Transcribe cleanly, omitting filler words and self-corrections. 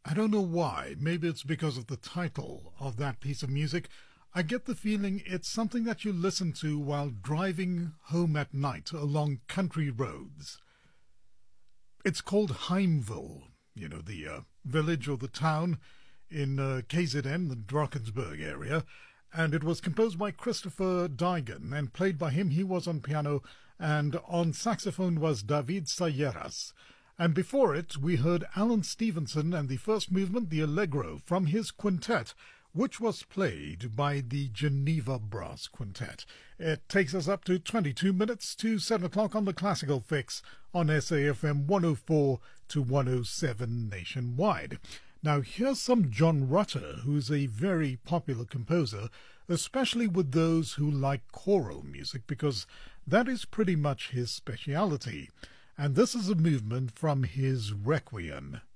I don't know why. Maybe it's because of the title of that piece of music. I get the feeling it's something that you listen to while driving home at night along country roads. It's called Heimville, the village or the town in KZN, the Drakensberg area, and it was composed by Christopher Daigen and played by him. He was on piano, and on saxophone was David Sayeras. And before it, we heard Alan Stevenson and the first movement, the Allegro, from his quintet, which was played by the Geneva Brass Quintet. It takes us up to 22 minutes to 7 o'clock on the Classical Fix on SAFM 104 to 107 nationwide. Now, here's some John Rutter, who's a very popular composer, especially with those who like choral music, because that is pretty much his speciality. And this is a movement from his Requiem.